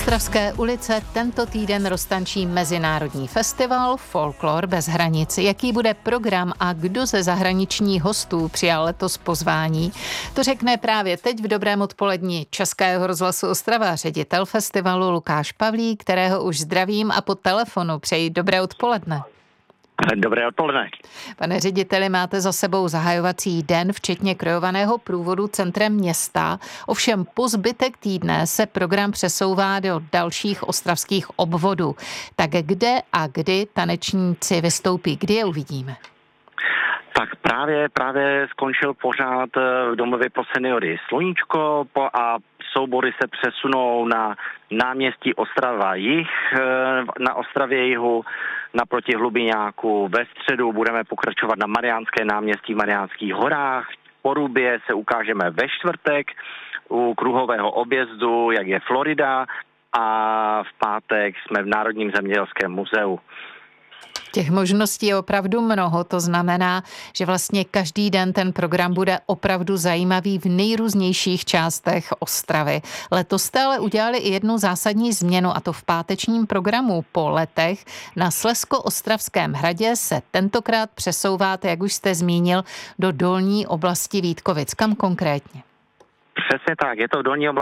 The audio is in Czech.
Ostravské ulice tento týden roztančí mezinárodní festival Folklor bez hranic. Jaký bude program a kdo ze zahraničních hostů přijal letos pozvání, to řekne právě teď v dobrém odpoledni Českého rozhlasu Ostrava ředitel festivalu Lukáš Pavlík, kterého už zdravím a po telefonu přeji dobré odpoledne. Dobré odpoledne. Pane řediteli, máte za sebou zahajovací den, včetně krojovaného průvodu centrem města. Ovšem po zbytek týdne se program přesouvá do dalších ostravských obvodů. Tak kde a kdy tanečníci vystoupí? Kdy je uvidíme? Tak právě skončil pořád v domově pro seniory Sluníčko a soubory se přesunou na náměstí Ostrava Jih, na Ostravě Jihu, naproti Hlubiňáku. Ve středu budeme pokračovat na Mariánské náměstí v Mariánských horách. Po Rubě se ukážeme ve čtvrtek u kruhového objezdu, jak je Florida, a v pátek jsme v Národním zemědělském muzeu. Těch možností je opravdu mnoho, to znamená, že vlastně každý den ten program bude opravdu zajímavý v nejrůznějších částech Ostravy. Letos jste ale udělali i jednu zásadní změnu, a to v pátečním programu po letech. Na Slezsko-Ostravském hradě se tentokrát přesouváte, jak už jste zmínil, do dolní oblasti Vítkovic. Kam konkrétně? Přesně tak, je to v dolní oblasti